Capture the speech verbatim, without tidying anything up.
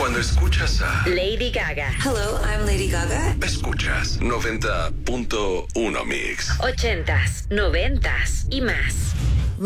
Cuando escuchas a Lady Gaga. Hello, I'm Lady Gaga. Escuchas noventa punto uno Mix. Ochentas, noventas y más.